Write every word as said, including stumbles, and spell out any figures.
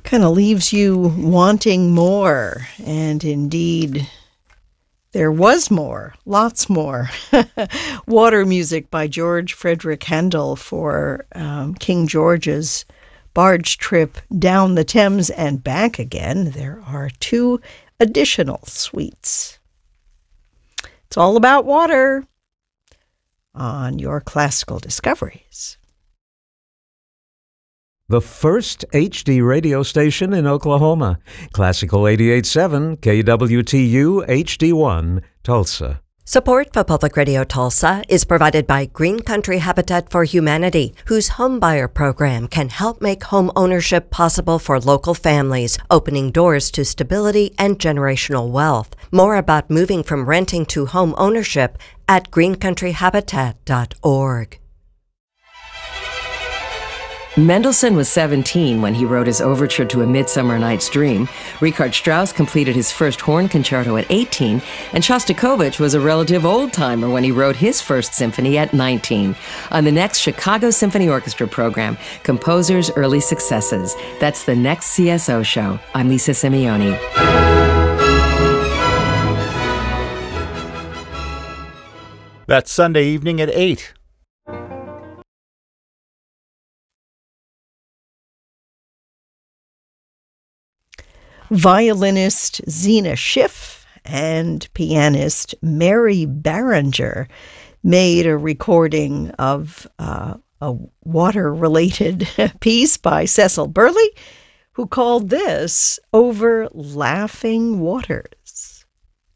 kind of leaves you wanting more. And indeed, there was more, lots more. Water music by George Frederick Handel for um, King George's barge trip down the Thames and back again. There are two additional suites. It's all about water on your Classical Discoveries. The first H D radio station in Oklahoma. Classical eighty-eight point seven, K W T U H D one, Tulsa. Support for Public Radio Tulsa is provided by Green Country Habitat for Humanity, whose homebuyer program can help make home ownership possible for local families, opening doors to stability and generational wealth. More about moving from renting to home ownership at green country habitat dot org. Mendelssohn was seventeen when he wrote his overture to A Midsummer Night's Dream. Richard Strauss completed his first horn concerto at eighteen, and Shostakovich was a relative old-timer when he wrote his first symphony at nineteen. On the next Chicago Symphony Orchestra program, Composers' Early Successes. That's the next C S O show. I'm Lisa Simeoni. That's Sunday evening at eight. Violinist Zena Schiff and pianist Mary Barringer made a recording of uh, a water-related piece by Cecil Burley, who called this Over Laughing Waters.